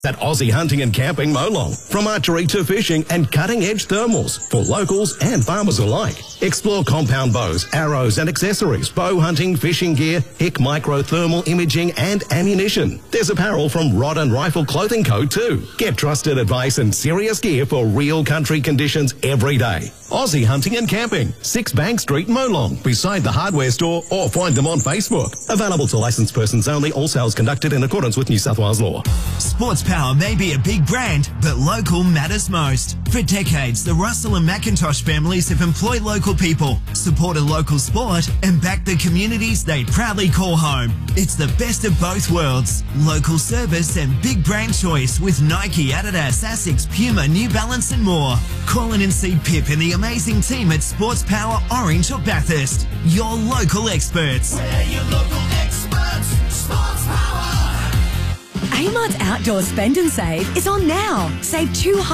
At Aussie Hunting and Camping Molong. From archery to fishing and cutting-edge thermals for locals and farmers alike. Explore compound bows, arrows and accessories, bow hunting, fishing gear, HIC micro thermal imaging and ammunition. There's apparel from Rod and Rifle Clothing Co. too. Get trusted advice and serious gear for real country conditions every day. Aussie Hunting and Camping, 6 Bank Street, Molong, beside the hardware store, or find them on Facebook. Available to licensed persons only, all sales conducted in accordance with New South Wales law. Sports Power may be a big brand, but local matters most. For decades, the Russell and McIntosh families have employed local people, supported local sport, and backed the communities they proudly call home. It's the best of both worlds. Local service and big brand choice with Nike, Adidas, Asics, Puma, New Balance and more. Call in and see Pip and the amazing team at Sports Power, Orange or Bathurst. Your local experts. We're your local experts. Sports Power. Amart's Outdoor Spend and Save is on now. Save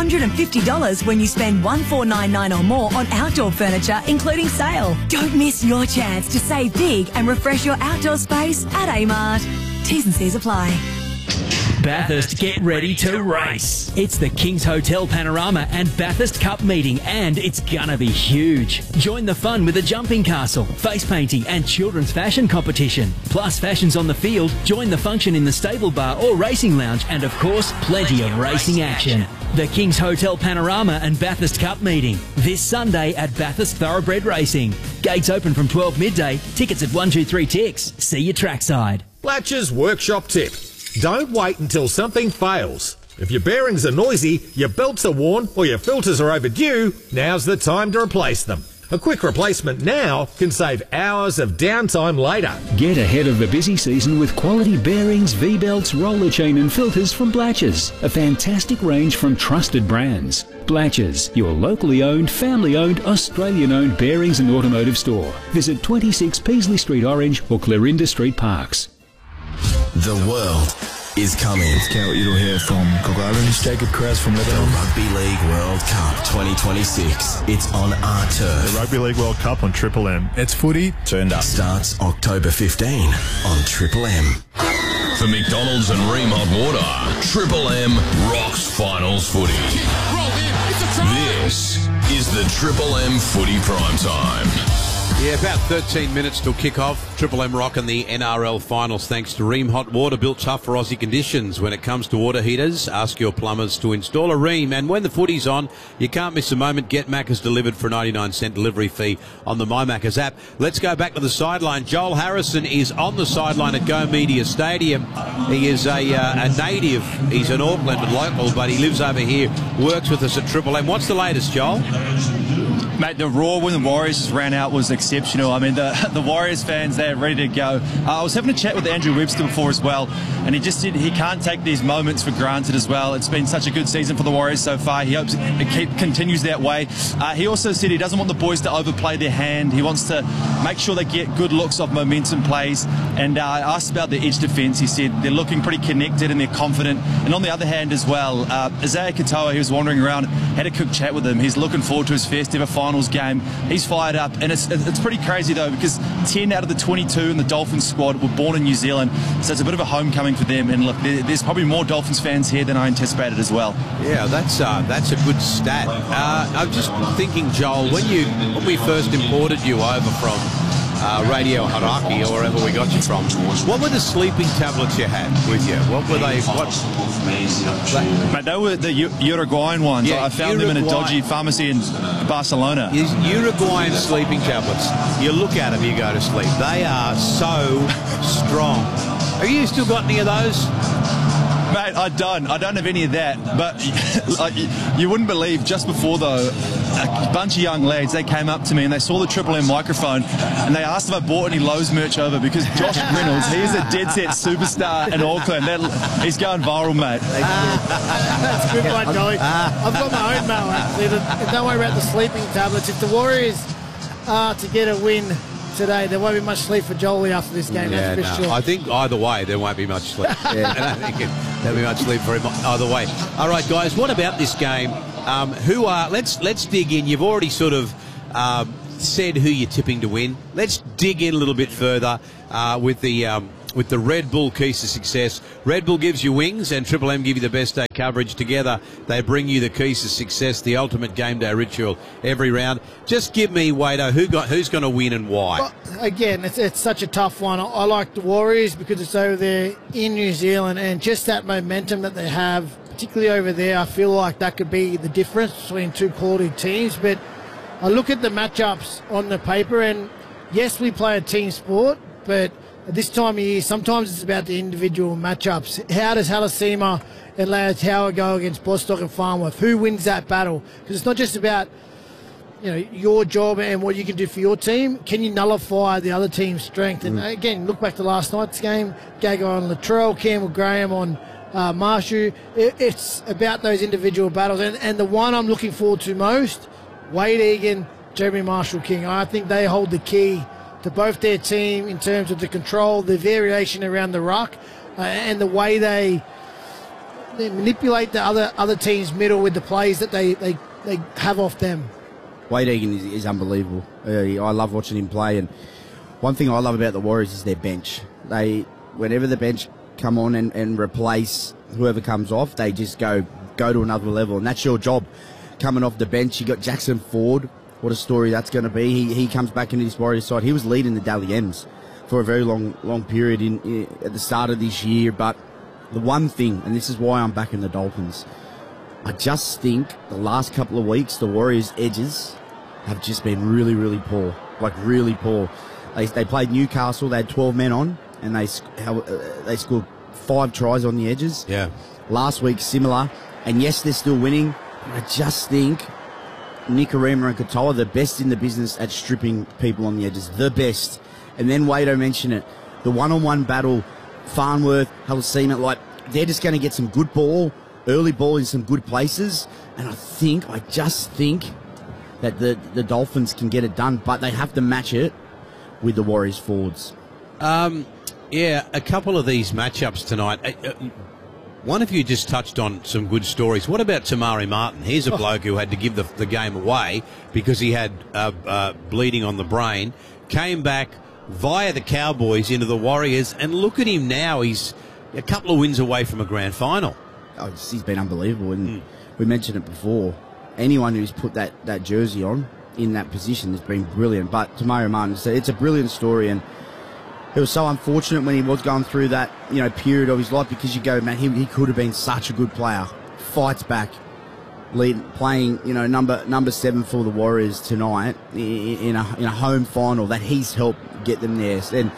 $250 when you spend $1,499 or more on outdoor furniture, including sale. Don't miss your chance to save big and refresh your outdoor space at Amart. T's and C's apply. Bathurst, get ready to race. It's the King's Hotel Panorama and Bathurst Cup meeting, and it's gonna be huge. Join the fun with a jumping castle, face painting and children's fashion competition. Plus fashions on the field, join the function in the stable bar or racing lounge, and of course, plenty of racing action. The King's Hotel Panorama and Bathurst Cup meeting, this Sunday at Bathurst Thoroughbred Racing. Gates open from 12 midday, tickets at 123 Ticks. See you trackside. Blatcher's Workshop tip. Don't wait until something fails. If your bearings are noisy, your belts are worn, or your filters are overdue, now's the time to replace them. A quick replacement now can save hours of downtime later. Get ahead of the busy season with quality bearings, V-belts, roller chain and filters from Blatcher's. A fantastic range from trusted brands. Blatcher's, your locally owned, family-owned, Australian-owned bearings and automotive store. Visit 26 Peasley Street Orange or Clarinda Street Parks. The world is coming. Can't wait to hear from Cook Islands, Jacob Krause from Lebanon. The Rugby League World Cup 2026. It's on our turf. The Rugby League World Cup on Triple M. It's footy turned up. Starts October 15 on Triple M. For McDonald's and Ream Hot Water, Triple M rocks finals footy. This is the Triple M Footy Prime Time. Yeah, about 13 minutes till kick-off. Triple M rocking the NRL finals thanks to Ream Hot Water, built tough for Aussie conditions. When it comes to water heaters, ask your plumbers to install a Ream. And when the footy's on, you can't miss a moment. Get Macca's delivered for a 99-cent delivery fee on the My Macca's app. Let's go back to the sideline. Joel Harrison is on the sideline at Go Media Stadium. He is a native. He's an Auckland local, but he lives over here, works with us at Triple M. What's the latest, Joel? Mate, the roar when the Warriors ran out was exceptional. I mean, the Warriors fans, they're ready to go. I was having a chat with Andrew Webster before as well, and he just said he can't take these moments for granted as well. It's been such a good season for the Warriors so far. He hopes it continues that way. He also said he doesn't want the boys to overplay their hand. He wants to make sure they get good looks off momentum plays. And I asked about the edge defence. He said they're looking pretty connected and they're confident. And on the other hand as well, Isaiah Katoa, he was wandering around, had a quick chat with him. He's looking forward to his first ever finals game. He's fired up, and it's pretty crazy though, because 10 out of the 22 in the Dolphins squad were born in New Zealand, so it's a bit of a homecoming for them. And look, there's probably more Dolphins fans here than I anticipated as well. Yeah, that's a good stat. I'm just thinking, Joel, when we first imported you over from Radio Haraki or wherever we got you from, what were the sleeping tablets you had with you? What were they? Mate, they were the Uruguayan ones. Yeah, I found them in a dodgy pharmacy in Barcelona. Uruguayan sleeping tablets. You look at them, you go to sleep. They are so strong. Have you still got any of those? Mate, I don't have any of that, but you wouldn't believe, just before though, a bunch of young lads, they came up to me and they saw the Triple M microphone and they asked if I bought any Lowe's merch over, because Josh Reynolds, he's a dead set superstar in Auckland. He's going viral, mate. That's a good one, Joey. I've got my own mail, actually. Don't worry about the sleeping tablets. If the Warriors are to get a win today, there won't be much sleep for Jolie after this game. Yeah, that's for sure. I think either way there won't be much sleep. Yeah. I don't think there'll be much sleep for him either way. All right, guys, what about this game? Let's dig in. You've already sort of said who you're tipping to win. Let's dig in a little bit further with the with the Red Bull keys to success. Red Bull gives you wings and Triple M give you the best day coverage. Together, they bring you the keys to success, the ultimate game day ritual every round. Just give me, Wado, who's going to win and why? Well, again, it's such a tough one. I like the Warriors because it's over there in New Zealand and just that momentum that they have, particularly over there, I feel like that could be the difference between two quality teams. But I look at the matchups on the paper and, yes, we play a team sport, but at this time of year, sometimes it's about the individual matchups. How does Halasima and Lao Tower go against Bostock and Farnworth? Who wins that battle? Because it's not just about your job and what you can do for your team. Can you nullify the other team's strength? And again, look back to last night's game. Gago on Latrell, Campbell Graham on Marshu. It's about those individual battles. And the one I'm looking forward to most, Wade Egan, Jeremy Marshall-King. I think they hold the key to both their team in terms of the control, the variation around the ruck, and the way they manipulate the other team's middle with the plays that they have off them. Wade Egan is unbelievable. I love watching him play, and one thing I love about the Warriors is their bench. Whenever the bench come on and replace whoever comes off, they just go to another level, and that's your job. Coming off the bench, you got Jackson Ford. What a story that's going to be. He comes back into this Warriors side. He was leading the Dally M's for a very long period at the start of this year. But the one thing, and this is why I'm backing the Dolphins, I just think the last couple of weeks, the Warriors' edges have just been really, really poor. Like, really poor. They played Newcastle. They had 12 men on, and they scored 5 tries on the edges. Yeah. Last week, similar. And yes, they're still winning. But I just think Nikorima and Katoa, the best in the business at stripping people on the edges. The best. And then Wado mentioned it. The one-on-one battle, Farnworth, Halasima, like, they're just going to get some good ball, early ball in some good places. And I just think that the Dolphins can get it done, but they have to match it with the Warriors forwards. Yeah, a couple of these matchups tonight. One of you just touched on some good stories. What about Tamari Martin? Here's a bloke who had to give the game away because he had bleeding on the brain. Came back via the Cowboys into the Warriors, and look at him now. He's a couple of wins away from a grand final. Oh, he's been unbelievable, and we mentioned it before. Anyone who's put that jersey on in that position has been brilliant. But Tamari Martin, it's a brilliant story, and it was so unfortunate when he was going through that period of his life, because you go, man, he could have been such a good player. Fights back, playing number 7 for the Warriors tonight in a home final that he's helped get them there. And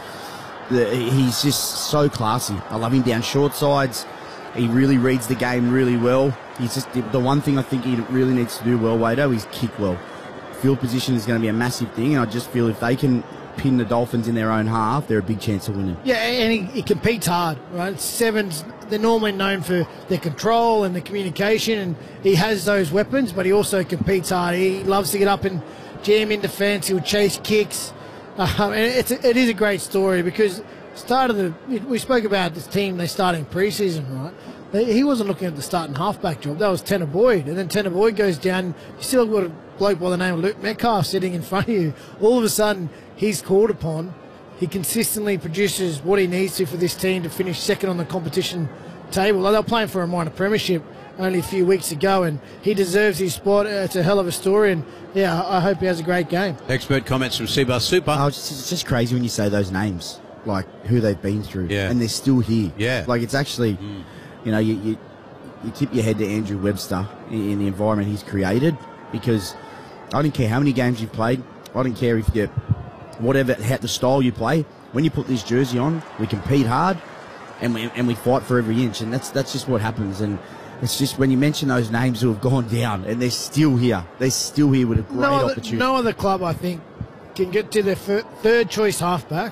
he's just so classy. I love him down short sides. He really reads the game really well. He's just the one thing I think he really needs to do well, Wado, is kick well. Field position is going to be a massive thing, and I just feel if they can pin the Dolphins in their own half, they're a big chance of winning. Yeah, and he competes hard, right? Sevens, they're normally known for their control and the communication, and he has those weapons, but he also competes hard. He loves to get up and jam in defence. He'll chase kicks. And it is a great story because we spoke about this team, they started in pre-season, right? He wasn't looking at the starting halfback job. That was Tanner Boyd. And then Tanner Boyd goes down. You still got a bloke by the name of Luke Metcalf sitting in front of you. All of a sudden, he's called upon. He consistently produces what he needs to for this team to finish second on the competition table. They were playing for a minor premiership only a few weeks ago, and he deserves his spot. It's a hell of a story, and yeah, I hope he has a great game. Expert comments from Seabus Super. Oh, it's just crazy when you say those names, like who they've been through, yeah, and they're still here. Yeah, like it's actually, you tip your head to Andrew Webster in the environment he's created, because I don't care how many games you've played. I don't care if you, whatever the style you play. When you put this jersey on, we compete hard, and we fight for every inch, and that's just what happens. And it's just when you mention those names who have gone down, and they're still here. They're still here with a great opportunity. No other club, I think, can get to their third choice halfback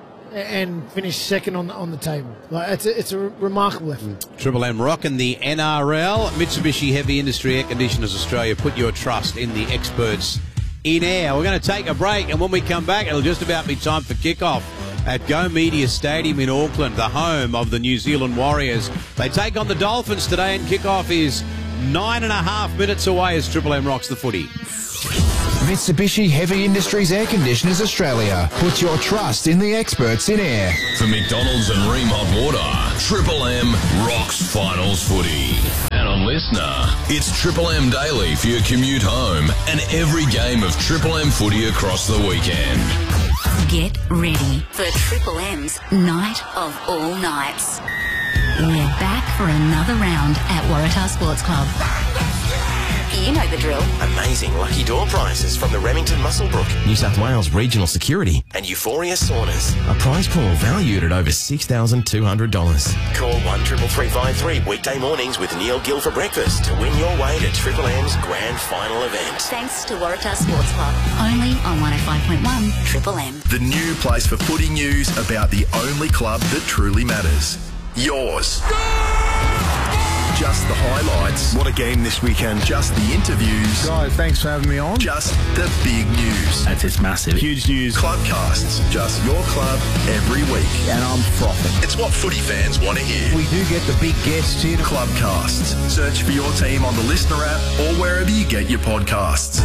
and finish second on the table. Like it's a remarkable effort. Triple M rocking the NRL. Mitsubishi Heavy Industry Air Conditioners Australia. Put your trust in the experts in air. We're going to take a break, and when we come back, it'll just about be time for kickoff at Go Media Stadium in Auckland, the home of the New Zealand Warriors. They take on the Dolphins today, and kickoff is 9.5 minutes away as Triple M rocks the footy. Mitsubishi Heavy Industries Air Conditioners Australia. Put your trust in the experts in air. For McDonald's and Ream Hot Water, Triple M rocks finals footy. And on Listener, it's Triple M Daily for your commute home and every game of Triple M footy across the weekend. Get ready for Triple M's Night of All Nights. We're back for another round at Waratah Sports Club. You know the drill. Amazing lucky door prizes from the Remington Muswellbrook, New South Wales Regional Security and Euphoria Saunas. A prize pool valued at over $6,200. Call 133353 weekday mornings with Neil Gill for breakfast to win your way to Triple M's grand final event. Thanks to Waratah Sports Club. Only on 105.1 Triple M. The new place for footy news about the only club that truly matters. Yours. Just the highlights. What a game this weekend. Just the interviews. Guys, thanks for having me on. Just the big news. It's massive. Huge news. Clubcasts. Just your club every week. And I'm frothing. It's what footy fans want to hear. We do get the big guests here. Clubcasts. Search for your team on the Listener app or wherever you get your podcasts.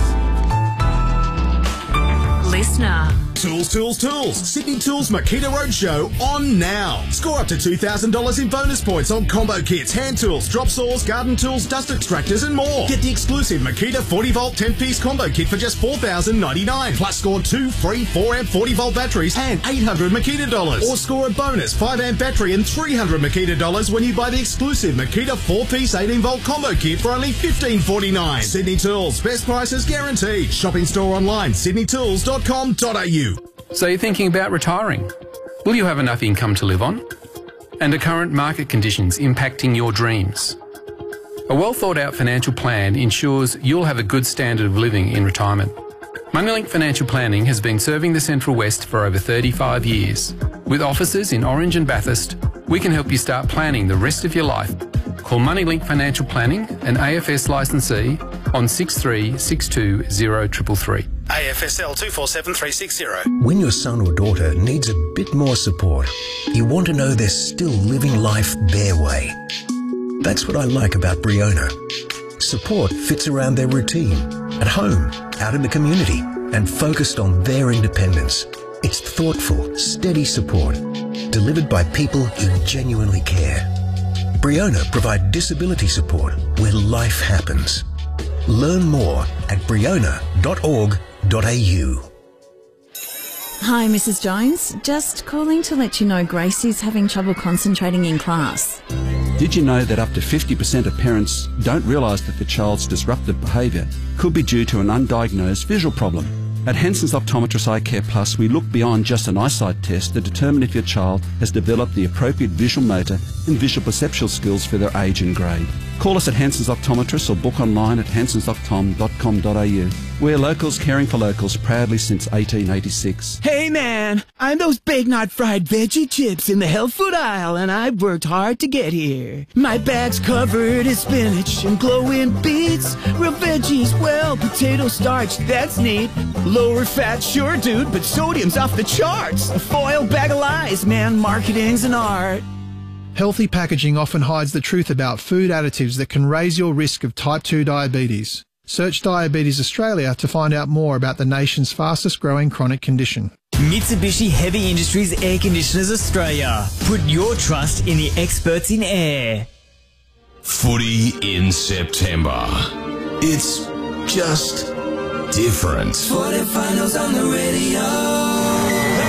Listener. Tools. Sydney Tools Makita Roadshow on now. Score up to $2,000 in bonus points on combo kits, hand tools, drop saws, garden tools, dust extractors and more. Get the exclusive Makita 40-volt 10-piece combo kit for just $4,099. Plus score 2 free 4-amp 40-volt batteries and $800 Makita dollars. Or score a bonus 5-amp battery and $300 Makita dollars when you buy the exclusive Makita 4-piece 18-volt combo kit for only $15.49. Sydney Tools. Best prices guaranteed. Shopping store online, sydneytools.com.au. So you're thinking about retiring? Will you have enough income to live on? And are current market conditions impacting your dreams? A well thought out financial plan ensures you'll have a good standard of living in retirement. Moneylink Financial Planning has been serving the Central West for over 35 years. With offices in Orange and Bathurst, we can help you start planning the rest of your life. Call Moneylink Financial Planning, an AFS licensee, on 6362 0333. AFSL 247360. When your son or daughter needs a bit more support, you want to know they're still living life their way. That's what I like about Briona. Support fits around their routine, at home, out in the community, and focused on their independence. It's thoughtful, steady support, delivered by people who genuinely care. Briona provide disability support where life happens. Learn more at briona.org.au. Hi, Mrs. Jones. Just calling to let you know Gracie's having trouble concentrating in class. Did you know that up to 50% of parents don't realise that their child's disruptive behaviour could be due to an undiagnosed visual problem? At Henson's Optometrist Eye Care Plus, we look beyond just an eyesight test to determine if your child has developed the appropriate visual motor and visual perceptual skills for their age and grade. Call us at Henson's Optometrist or book online at hansonsoptom.com.au. We're locals caring for locals proudly since 1886. Hey man, I'm those Big Knot fried veggie chips in the health food aisle and I've worked hard to get here. My bag's covered in spinach and glowing beets, real veggies, well, potato starch, that's neat. Lower fat, sure dude, but sodium's off the charts. A foil bag of lies, man, marketing's an art. Healthy packaging often hides the truth about food additives that can raise your risk of type 2 diabetes. Search Diabetes Australia to find out more about the nation's fastest growing chronic condition. Mitsubishi Heavy Industries Air Conditioners Australia. Put your trust in the experts in air. Footy in September. It's just different. Footy finals on the radio.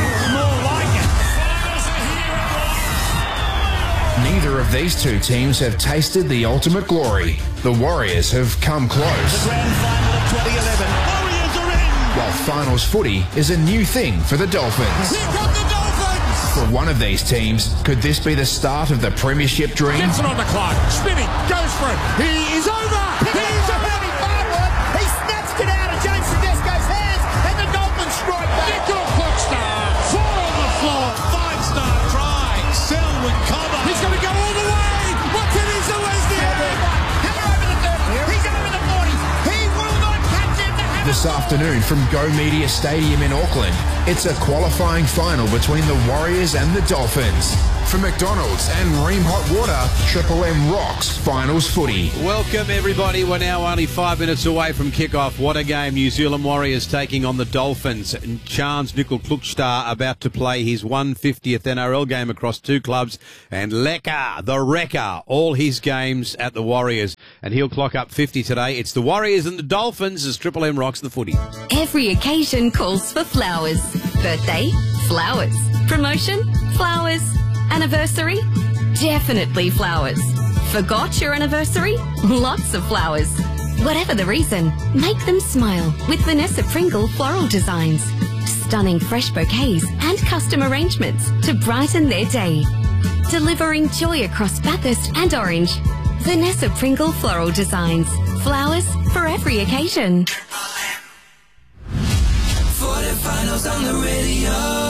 Neither of these two teams have tasted the ultimate glory. The Warriors have come close. The grand final of 2011. Warriors are in! While finals footy is a new thing for the Dolphins. Here come the Dolphins! For one of these teams, could this be the start of the premiership dream? Gibson on the clock, spinning, goes for it. He is over! He's already forward! He snatched it out of James Tedesco's hands, and the Dolphins strike back. Nico Puckstar, 4 on the floor. 5-star try, Selwyn cover. He's going to go all the way! What can he do as the Header over the 30, he's over the 40. He will not catch him. This afternoon from Go Media Stadium in Auckland, it's a qualifying final between the Warriors and the Dolphins. For McDonald's and Ream Hot Water, Triple M rocks finals footy. Welcome, everybody. We're now only 5 minutes away from kick-off. What a game. New Zealand Warriors taking on the Dolphins. And Chance Nickel-Klukstar about to play his 150th NRL game across two clubs. And Lecker, the wrecker, all his games at the Warriors. And he'll clock up 50 today. It's the Warriors and the Dolphins as Triple M rocks the footy. Every occasion calls for flowers. Birthday, flowers. Promotion, flowers. Anniversary, definitely flowers. Forgot your anniversary? Lots of flowers. Whatever the reason, make them smile with Vanessa Pringle Floral Designs. Stunning fresh bouquets and custom arrangements to brighten their day. Delivering joy across Bathurst and Orange. Vanessa Pringle Floral Designs. Flowers for every occasion. Finals on the radio.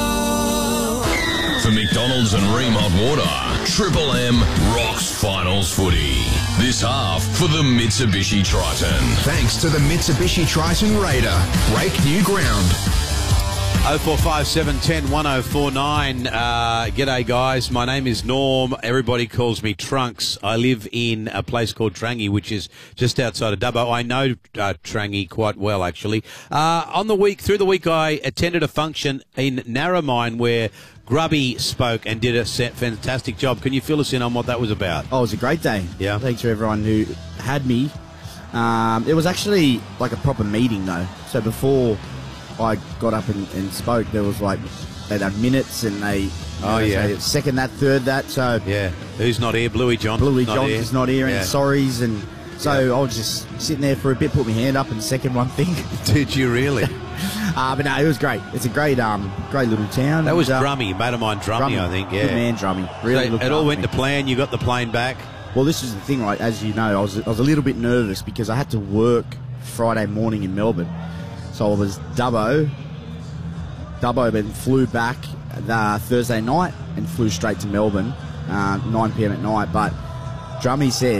For McDonald's and Ream Hot Water, Triple M rocks finals footy. This half for the Mitsubishi Triton. Thanks to the Mitsubishi Triton Raider. Break new ground. 0457 10 1049. G'day, guys. My name is Norm. Everybody calls me Trunks. I live in a place called Trangie, which is just outside of Dubbo. I know Trangie quite well, actually. Through the week, I attended a function in Narromine where Grubby spoke and did a fantastic job. Can you fill us in on what that was about? Oh, it was a great day. Yeah. Thanks to everyone who had me. It was actually like a proper meeting, though. So before I got up and spoke, there was like, they'd have minutes and they say second that, third that. So yeah, who's not here? Bluey John. Bluey John is not here, Yeah. and sorries, and so I was just sitting there for a bit, put my hand up and second one thing. Did you really? But no, it was great. It's a great little town. That was Drummy, mate of mine, Drummy, I think. Yeah, good man, Drummy. Really, so it all went to plan. You got the plane back. Well, this is the thing, right? As you know, I was a little bit nervous because I had to work Friday morning in Melbourne, so I was Dubbo, then flew back Thursday night and flew straight to Melbourne, 9 p.m. at night. But Drummy said,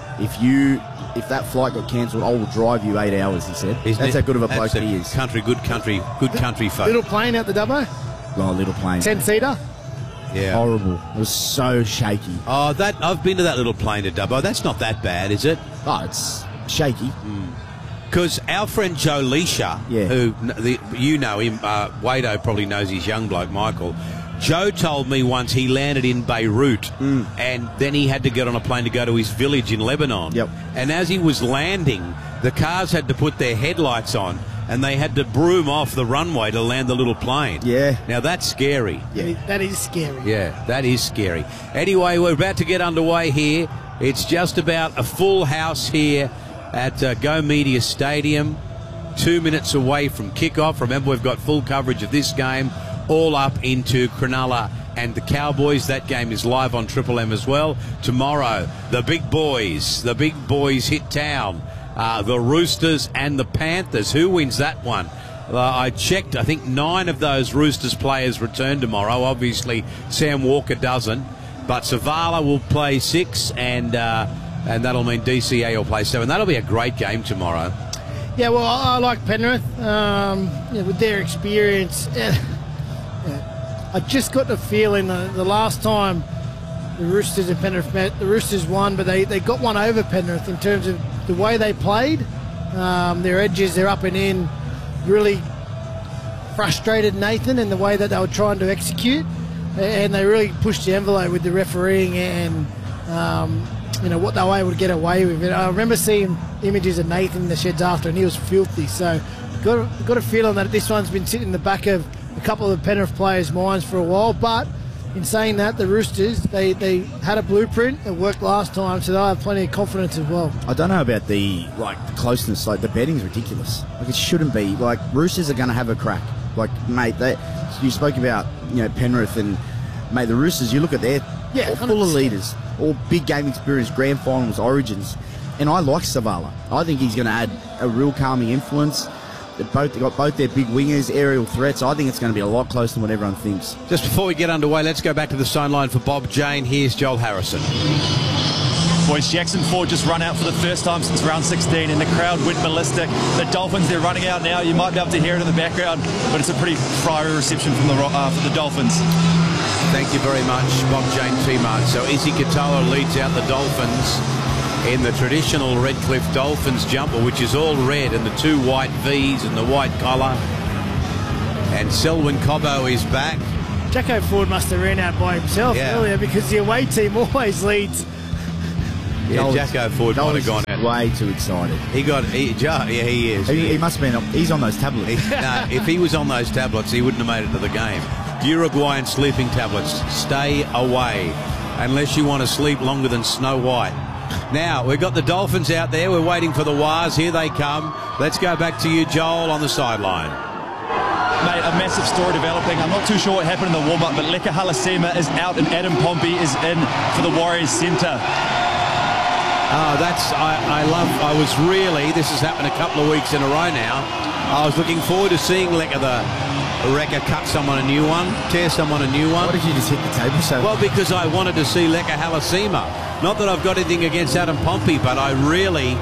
if that flight got cancelled, I will drive you 8 hours, he said. That's how good of a bloke he is. Good country folk. Little plane out the Dubbo? Oh, little plane. 10-seater? Yeah. Horrible. It was so shaky. Oh, I've been to that little plane to Dubbo. That's not that bad, is it? Oh, it's shaky. Because our friend Joe Leisha, who you know him, Wado probably knows his young bloke, Michael. Joe told me once he landed in Beirut and then he had to get on a plane to go to his village in Lebanon. Yep. And as he was landing, the cars had to put their headlights on and they had to broom off the runway to land the little plane. Yeah. Now, that's scary. Yeah. That is scary. Yeah, that is scary. Anyway, we're about to get underway here. It's just about a full house here at Go Media Stadium, 2 minutes away from kickoff. Remember, we've got full coverage of this game, all up into Cronulla and the Cowboys. That game is live on Triple M as well. Tomorrow, the big boys hit town. The Roosters and the Panthers. Who wins that one? I checked, I think 9 of those Roosters players return tomorrow. Obviously, Sam Walker doesn't. But Savala will play 6 and that'll mean DCA will play 7. That'll be a great game tomorrow. Yeah, well, I like Penrith. With their experience, I just got the feeling the last time the Roosters and Penrith met, the Roosters won, but they got one over Penrith in terms of the way they played. Their edges, their up and in, really frustrated Nathan in the way that they were trying to execute, and they really pushed the envelope with the refereeing and what they were able to get away with. I remember seeing images of Nathan in the sheds after, and he was filthy. So got a feeling that this one's been sitting in the back of a couple of the Penrith players' minds for a while. But in saying that, the Roosters, they had a blueprint. It worked last time, so they have plenty of confidence as well. I don't know about the closeness. Like, the betting's ridiculous. Like, it shouldn't be. Like, Roosters are going to have a crack. Like, mate, you spoke about Penrith and mate, the Roosters. You look at their all full of leaders, all big game experience, grand finals, origins, and I like Savala. I think he's going to add a real calming influence. They've got both their big wingers, aerial threats. I think it's going to be a lot closer than what everyone thinks. Just before we get underway, let's go back to the sideline for Bob Jane. Here's Joel Harrison. Boys, Jackson Ford just run out for the first time since round 16, and the crowd went ballistic. The Dolphins, they're running out now. You might be able to hear it in the background, but it's a pretty fiery reception from the Dolphins. Thank you very much, Bob Jane T-Mart. So Izzy Katoa leads out the Dolphins in the traditional Redcliffe Dolphins jumper, which is all red, and the 2 white V's and the white collar. And Selwyn Cobbo is back. Jacko Ford must have ran out by himself earlier, because the away team always leads. Yeah, Jacko Ford might have gone out. Way too excited. He is. He must have been. He's on those tablets. No, if he was on those tablets, he wouldn't have made it to the game. Uruguayan sleeping tablets. Stay away unless you want to sleep longer than Snow White. Now, we've got the Dolphins out there. We're waiting for the Wars. Here they come. Let's go back to you, Joel, on the sideline. Mate, a massive story developing. I'm not too sure what happened in the warm-up, but Leka Halasima is out and Adam Pompey is in for the Warriors centre. Oh, this has happened a couple of weeks in a row now. I was looking forward to seeing Leka cut someone a new one, tear someone a new one. Why did you just hit the table so? Well, because I wanted to see Leka Halasima. Not that I've got anything against Adam Pompey, but I really,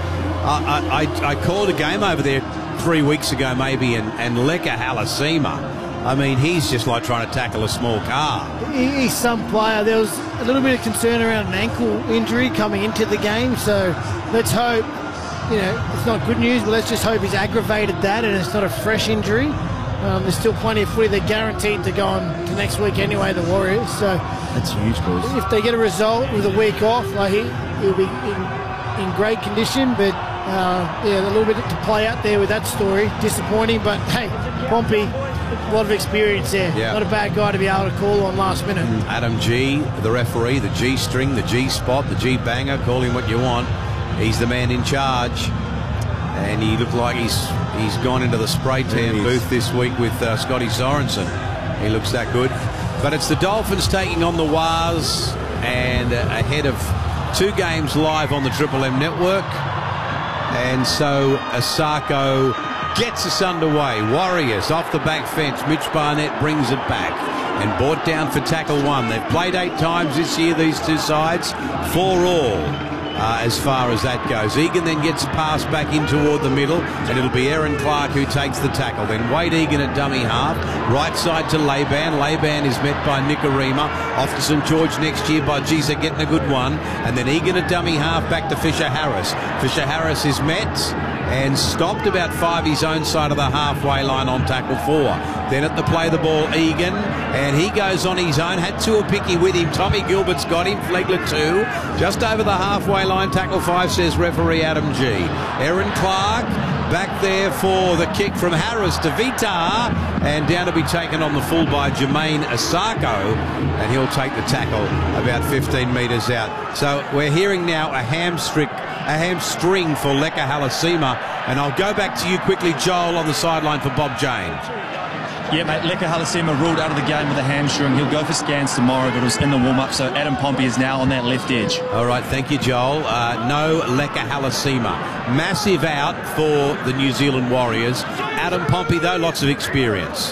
I called a game over there 3 weeks ago maybe, and Leka Halasima, I mean, he's just like trying to tackle a small car. He's some player. There was a little bit of concern around an ankle injury coming into the game, so let's hope, it's not good news, but let's just hope he's aggravated that and it's not a fresh injury. There's still plenty of footy. They're guaranteed to go on to next week anyway, the Warriors. So that's huge, boys. If they get a result with a week off, he'll be in great condition, but a little bit to play out there with that story. Disappointing, but hey, Pompey, a lot of experience there. Yeah. Not a bad guy to be able to call on last minute. Adam G, the referee, the G string, the G spot, the G banger, call him what you want. He's the man in charge. And he looked like he's gone into the spray tan booth this week with Scotty Sorensen. He looks that good. But it's the Dolphins taking on the Wars, and ahead of 2 games live on the Triple M network. And so Asako gets us underway. Warriors off the back fence. Mitch Barnett brings it back and brought down for tackle 1. They've played 8 times this year, these 2 sides, 4 all. As far as that goes. Egan then gets passed back in toward the middle, and it'll be Aaron Clark who takes the tackle. Then Wade Egan at dummy half, right side to Laban. Laban is met by Nicarima. Off to St George next year by Giza getting a good one. And then Egan at dummy half back to Fisher Harris. Fisher Harris is met and stopped about 5 his own side of the halfway line on tackle 4. Then at the play the ball, Egan, and he goes on his own. Had Tuapicky with him. Tommy Gilbert's got him. Flegler 2. Just over the halfway line, tackle 5, says referee Adam G. Aaron Clark back there for the kick from Harris to Vitar, and down to be taken on the full by Jermaine Asako, and he'll take the tackle about 15 metres out. So we're hearing now a hamstring for Leka Halasima, and I'll go back to you quickly, Joel, on the sideline for Bob James. Yeah, mate, Leka Halasima ruled out of the game with a hamstring. He'll go for scans tomorrow, but it was in the warm-up, so Adam Pompey is now on that left edge. All right, thank you, Joel. No Leka Halasima. Massive out for the New Zealand Warriors. Adam Pompey, though, lots of experience.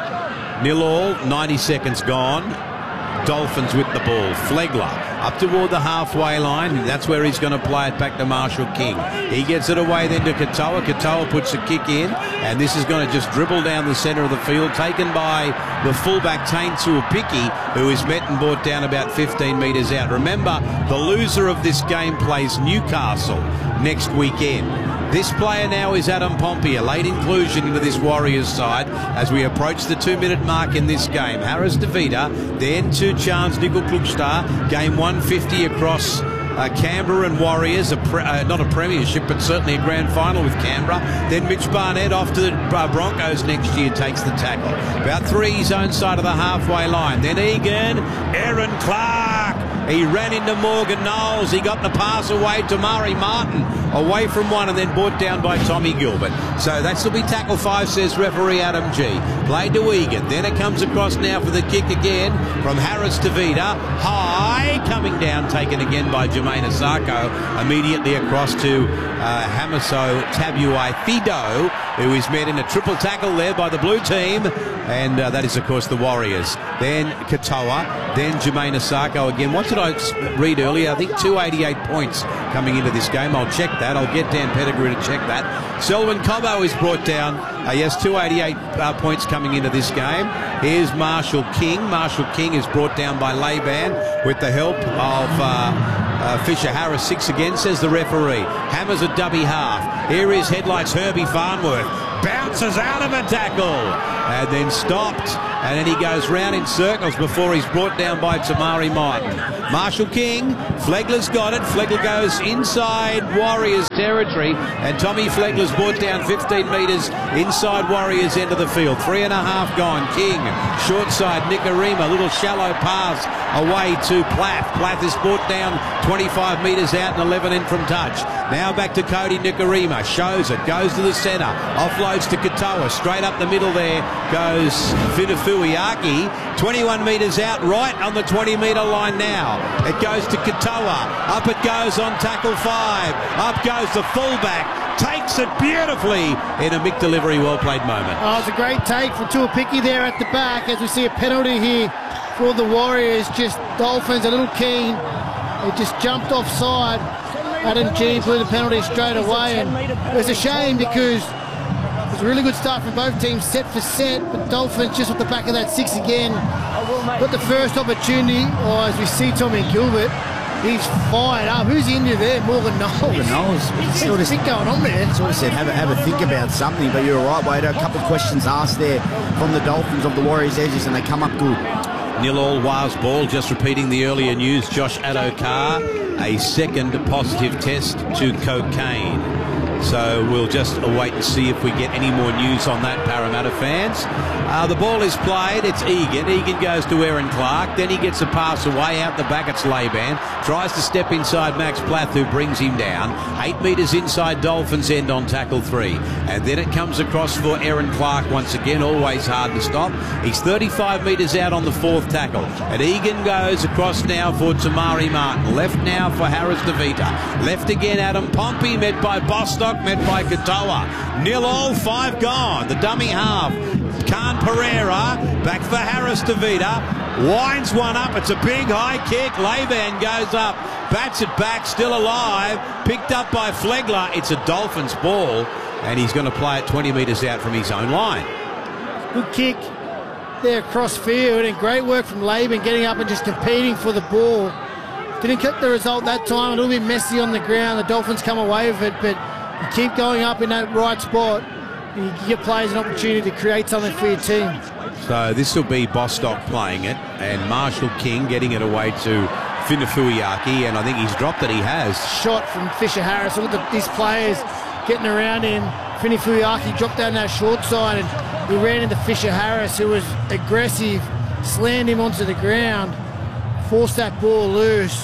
0-all, 90 seconds gone. Dolphins with the ball. Flegler up toward the halfway line. That's where he's going to play it back to Marshall King. He gets it away then to Katoa. Katoa puts a kick in, and this is going to just dribble down the centre of the field, taken by the fullback Tain Tuapicky, who is met and brought down about 15 metres out. Remember, the loser of this game plays Newcastle next weekend. This player now is Adam Pompey, a late inclusion into this Warriors side as we approach the 2-minute mark in this game. Harris DeVita, then to Chance Nickel Klukstar, game 150 across Canberra and Warriors, not a premiership, but certainly a grand final with Canberra. Then Mitch Barnett off to the Broncos next year, takes the tackle. About 3 his own side of the halfway line. Then Egan, Aaron Clark. He ran into Morgan Knowles. He got the pass away to Murray Martin. Away from one and then brought down by Tommy Gilbert. So that's will be tackle 5, says referee Adam G. Played to Egan. Then it comes across now for the kick again from Harris to Vida. High, coming down, taken again by Jermaine Asako. Immediately across to Hamaso Tabuai Fido. who is met in a triple tackle there by the blue team, and that is, of course, the Warriors. Then Katoa, then Jermaine Asako again. What did I read earlier? I think 288 points coming into this game. I'll check that. I'll get Dan Pettigrew to check that. Selwyn Cobbo is brought down. Yes, 288 points coming into this game. Here's Marshall King. Marshall King is brought down by Laban with the help of Fisher Harris. 6 again, says the referee. Hammers a dummy half. Here is Headlights Herbie Farnworth. Bounces out of a tackle and then stopped, and then he goes round in circles before he's brought down by Tamari Martin. Marshall King, Flegler's got it. Flegler goes inside Warriors territory, and Tommy Flegler's brought down 15 metres inside Warriors end of the field. 3.5 gone. King, short side, Nicarima, little shallow pass away to Plath. Plath is brought down 25 metres out and 11 in from touch. Now back to Cody Nicarima, shows it, goes to the centre, offloads to Katoa, straight up the middle there goes Finafuiaki, 21 metres out, right on the 20-metre line now. It goes to Katoa, up it goes on tackle 5, up goes the fullback, takes it beautifully in a Mick Delivery well-played moment. Oh, it's a great take from Tuapiki there at the back as we see a penalty here for the Warriors. Just Dolphins a little keen. They just jumped offside. Adam G blew the penalty straight away, and it was a shame because it was a really good start from both teams, set for set, but Dolphins just at the back of that 6 again. Got the first opportunity, or as we see Tommy Gilbert, he's fired up. Who's in there? Morgan Knowles. Morgan Knowles. Sort of going on there. Sort of said, have a think about something, but you're right, Wade. A couple of questions asked there from the Dolphins of the Warriors edges, and they come up good. 0-0 Waz ball. Just repeating the earlier news, Josh Adokar, a second positive test to cocaine. So we'll just await and see if we get any more news on that, Parramatta fans. The ball is played. It's Egan. Egan goes to Aaron Clark. Then he gets a pass away out the back. It's Laban. Tries to step inside Max Plath, who brings him down. 8 metres inside Dolphins end on tackle 3. And then it comes across for Aaron Clark once again. Always hard to stop. He's 35 metres out on the 4th tackle. And Egan goes across now for Tamari Martin. Left now for Harris DeVita. Left again Adam Pompey, met by Bostock, met by Katoa. 0-0, 5 gone. The dummy half. Khan Pereira, back for Harris DeVita. Winds one up. It's a big high kick. Laban goes up. Bats it back. Still alive. Picked up by Flegler. It's a Dolphins ball. And he's going to play it 20 metres out from his own line. Good kick there across field. And great work from Laban getting up and just competing for the ball. Didn't get the result that time. A little bit messy on the ground. The Dolphins come away with it. But you keep going up in that right spot. You give players an opportunity to create something for your team. So this will be Bostock playing it, and Marshall King getting it away to Finafuiaki, and I think he's dropped it. He has. Shot from Fisher Harris. Look at these players getting around him. Finafuiaki dropped down that short side, and he ran into Fisher Harris, who was aggressive, slammed him onto the ground, forced that ball loose.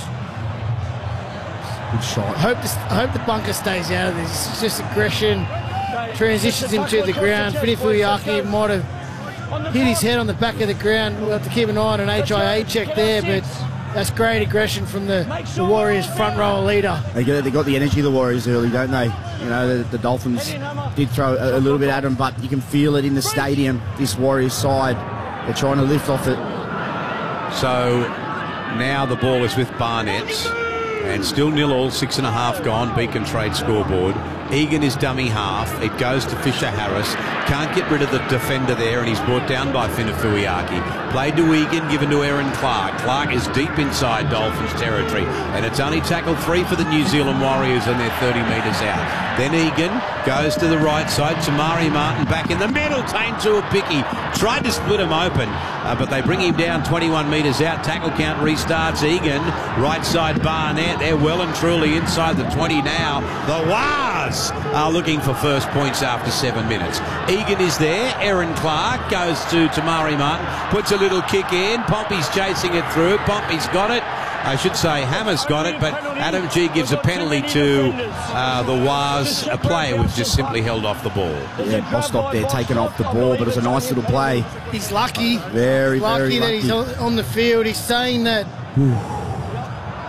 Good shot. I hope the bunker stays out of this. It's just aggression. Transitions him to the ground. Finafuiaki might have hit his head on the back of the ground. We'll have to keep an eye on an HIA check there, but that's great aggression from the Warriors front row leader. They got the energy of the Warriors early, don't they? You know, the Dolphins did throw a little bit at them, but you can feel it in the stadium, this Warriors side. They're trying to lift off it. So now the ball is with Barnett, and still 0-0, 6.5 gone, Beacon Trade scoreboard. Egan is dummy half. It goes to Fisher Harris. Can't get rid of the defender there, and he's brought down by Finafuiaki. Played to Egan, given to Aaron Clark. Clark is deep inside Dolphins territory, and it's only tackle 3 for the New Zealand Warriors, and they're 30 metres out. Then Egan goes to the right side. Tamari Martin back in the middle. Tane Tuapiki tried to split him open, but they bring him down 21 metres out. Tackle count restarts. Egan, right side Barnett. They're well and truly inside the 20 now. The Waz are looking for first points after 7 minutes. Egan is there. Aaron Clark goes to Tamari Martin. Puts a little kick in. Pompey's chasing it through. Pompey's got it. I should say Hammer's got it, but Adam G gives a penalty to the Waz. A player was just simply held off the ball. Yeah, Bostock there taken off the ball, but it was a nice little play. He's lucky. Very lucky that he's on the field. He's saying that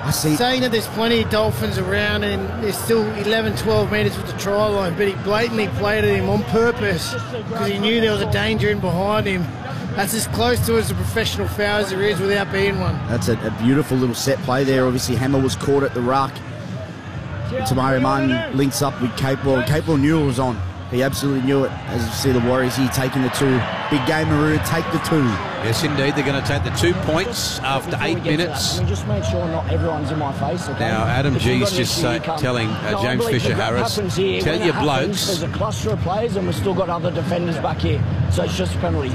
saying that there's plenty of Dolphins around and there's still 11, 12 metres with the try line, but he blatantly played at him on purpose because he knew there was a danger in behind him. That's as close to as a professional foul as there is without being one. That's a beautiful little set play there. Obviously, Hammer was caught at the ruck. Tamari Martin links up with Capewell. Capewell knew it was on. He absolutely knew it. As you see the Warriors here taking the 2. Big game, Maroon, take the 2. Yes, indeed. They're going to take the 2 points after 8 minutes. Just make sure not everyone's in my face. Okay? Now, Adam G's just telling James Fisher-Harris, tell your blokes. There's a cluster of players and we've still got other defenders back here. So it's just a penalty.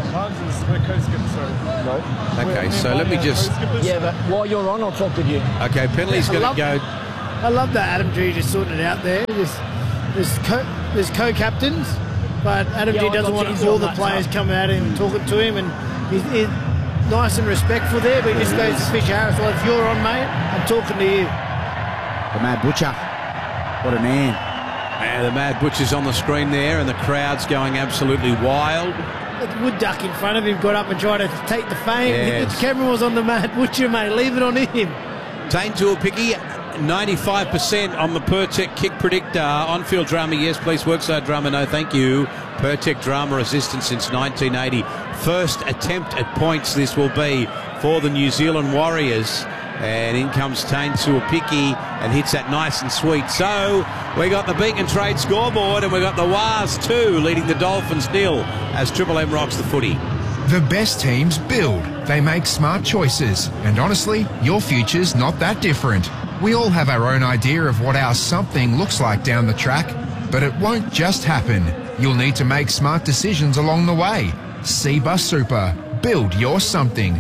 Okay, so let me just... Yeah, but while you're on, I'll talk with you. Okay, penalty's going to go... I love that Adam G just sorting it out there. There's co-captains, but Adam G doesn't want all the players coming at him and talking to him, and he's nice and respectful there, but he just goes to Fisher-Harris, well, if you're on, mate, I'm talking to you. The Mad Butcher. What a man. And the Mad Butcher's on the screen there, and the crowd's going absolutely wild. The wood duck in front of him got up and tried to take the fame. Yes. The camera was on the Mad Butcher, mate. Leave it on him. Tane Tuapiki, 95% on the Pertec kick predictor. On-field drama, yes, please. Workside drama, no, thank you. Pertec drama resistance since 1980. First attempt at points this will be for the New Zealand Warriors. And in comes Tane Tuapiki and hits that nice and sweet. So we got the Beacon Trade scoreboard and we got the Wars 2 leading the Dolphins 0 as Triple M rocks the footy. The best teams build. They make smart choices. And honestly, your future's not that different. We all have our own idea of what our something looks like down the track, but it won't just happen. You'll need to make smart decisions along the way. Cbus Super. Build your something.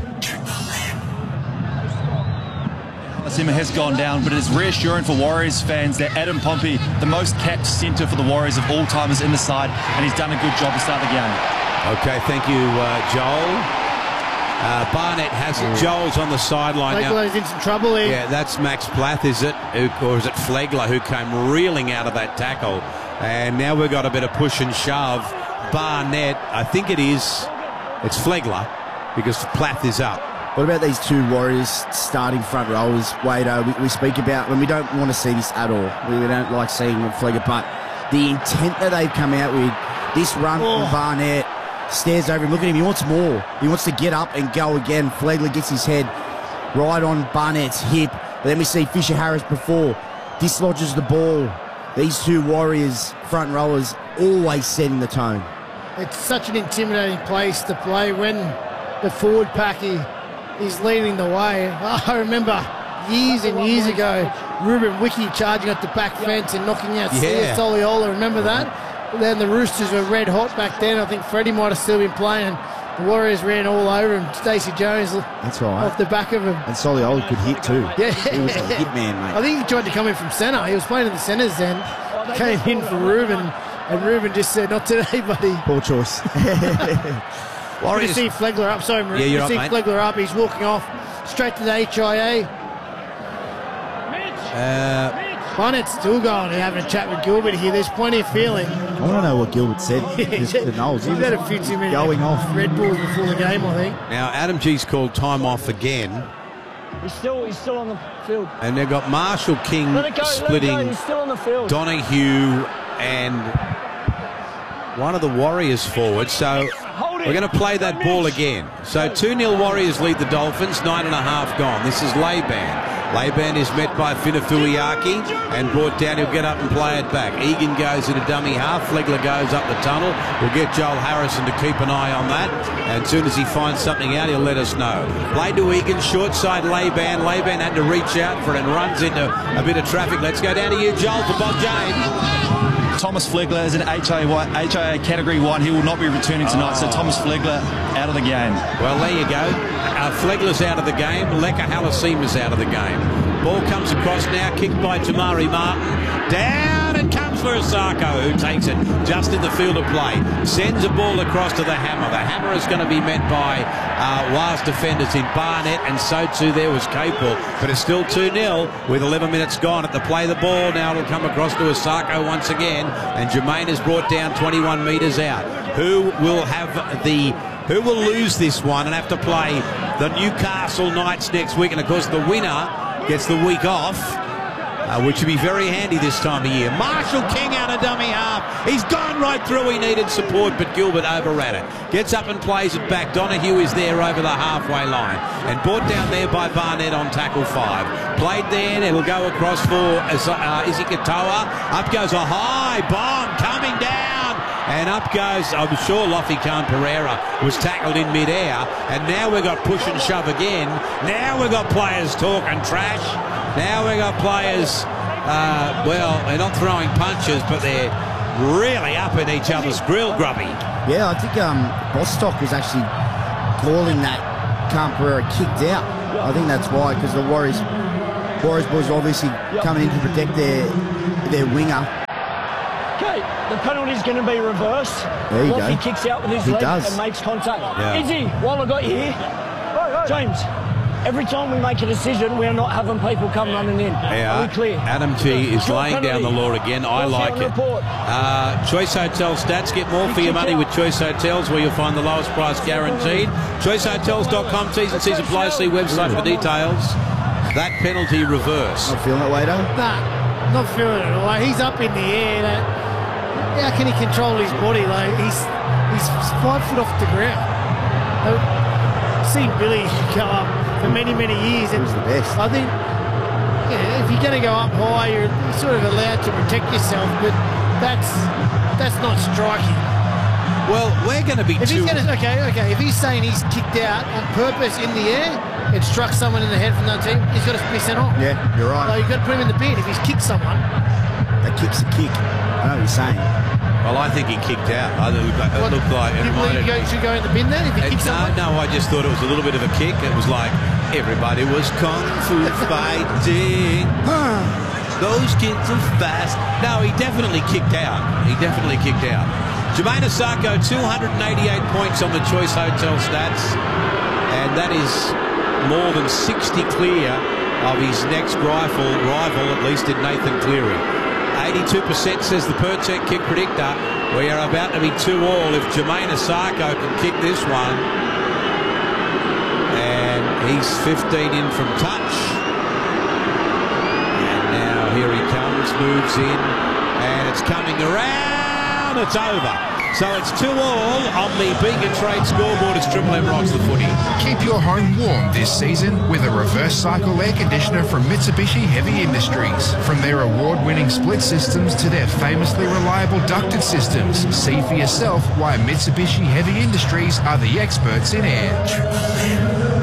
Simmer has gone down, but it's reassuring for Warriors fans that Adam Pompey, the most capped centre for the Warriors of all time, is in the side, and he's done a good job to start the game. Okay, thank you, Joel. Barnett has it. Joel's on the sideline now. Flegler's in some trouble here. Yeah, that's Max Plath, is it? Or is it Flegler who came reeling out of that tackle? And now we've got a bit of push and shove. Barnett, I think it is. It's Flegler because Plath is up. What about these 2 Warriors starting front rowers, Wado? We speak about when we don't want to see this at all. We don't like seeing Flegler, but the intent that they've come out with, this run from Barnett, stares over him, look at him, he wants more. He wants to get up and go again. Flegler gets his head right on Barnett's hip. But then we see Fisher-Harris before, dislodges the ball. These 2 Warriors front rowers always setting the tone. It's such an intimidating place to play when the forward pack is leading the way. I remember years and years ago, Ruben Wiki charging at the back fence and knocking out Sia Soliola. Remember that? Then the Roosters were red hot back then. I think Freddie might have still been playing. The Warriors ran all over him. Stacey Jones That's right. off the back of him. And Soliola could hit too. Yeah. He was a hit man, mate. I think he tried to come in from centre. He was playing in the centres then. Came in for Ruben, and Ruben just said, not today, buddy. Poor choice. You see Flegler up. Sorry, Marie. Yeah, you're you see up, Flegler up. He's walking off straight to the HIA. Barnett's still going and having a chat with Gilbert here. There's plenty of feeling. I want to know what Gilbert said to Knowles. He's had a few too many going off. Red Bulls before the game, I think. Now, Adam G's called time off again. He's still on the field. And they've got Marshall King splitting He's still on the field. Donahue and one of the Warriors forward. So we're going to play that ball again. So 2-0 Warriors lead the Dolphins, 9.5 gone. This is Laban. Laban is met by Finafuiaki and brought down. He'll get up and play it back. Egan goes into dummy half. Flegler goes up the tunnel. We'll get Joel Harrison to keep an eye on that. And as soon as he finds something out, he'll let us know. Play to Egan, short side Laban. Laban had to reach out for it and runs into a bit of traffic. Let's go down to you, Joel, for Bob James. Thomas Flegler is an HIA Category 1. He will not be returning tonight, so Thomas Flegler out of the game. Well, there you go. Flegler's out of the game. Leka Halasema's out of the game. Ball comes across now, kicked by Tamari Martin. Down it comes for Osako, who takes it just in the field of play. Sends a ball across to the Hammer. The Hammer is going to be met by Wars defenders in Barnett, and so too there was Capewell. But it's still 2-0 with 11 minutes gone at the play the ball. Now it'll come across to Osako once again, and Jermaine is brought down 21 metres out. Who will lose this one and have to play the Newcastle Knights next week? And of course the winner gets the week off, which would be very handy this time of year. Marshall King out of dummy half. He's gone right through. He needed support, but Gilbert overran it. Gets up and plays it back. Donahue is there over the halfway line and brought down there by Barnett on tackle 5. Played there, and it'll go across for Izzy Katoa. Up goes a high bomb coming down, and up goes, I'm sure Lofty Khan Pereira was tackled in midair, and now we've got push and shove again. Now we've got players talking trash. Now we've got players, well, they're not throwing punches, but they're really up in each other's grill, Grubby. Yeah, I think Bostock is actually calling that Khan Pereira kicked out. I think that's why, because the Warriors boys are obviously coming in to protect their winger. Okay, the penalty's going to be reversed. There you Lofty go. kicks out with his leg and makes contact. Yeah. Izzy, while I got you here, James, every time we make a decision, we're not having people come running in. Yeah. Are we clear? Adam G is laying down the law again. I like it. Choice Hotel stats. Get more for your money with Choice Hotels, where you'll find the lowest price guaranteed. ChoiceHotels.com. T's and C's apply. See website for details. That penalty reverse. Not feeling that way, though? Nah, not feeling it. Like, he's up in the air. How can he control his body? Like, he's 5 foot off the ground. I've seen Billy go up for many, many years. And the best. I think, if you're going to go up high, you're sort of allowed to protect yourself, but that's not striking. Well, we're going to be if if he's saying he's kicked out on purpose in the air and struck someone in the head from that team, he's got to be sent off. Yeah, you're right. So you've got to put him in the bin. If he's kicked someone, that kick's a kick. I know what you're saying. Well, I think he kicked out. It looked like you believe he should go in the bin then if he kicks someone? No, I just thought it was a little bit of a kick. It was like everybody was kung fu fighting. Those kids are fast. No, he definitely kicked out. Jermaine Asako, 288 points on the Choice Hotel stats, and that is more than 60 clear of his next rival, at least in Nathan Cleary. 82% says the Pertec kick predictor. We are about to be 2-all if Jermaine Asako can kick this one. And he's 15 in from touch. And now here he comes, moves in, and it's coming around. It's over. So it's 2-all on the Beacon Trade scoreboard as Triple M rocks the footy. Keep your home warm this season with a reverse cycle air conditioner from Mitsubishi Heavy Industries. From their award-winning split systems to their famously reliable ducted systems, see for yourself why Mitsubishi Heavy Industries are the experts in air.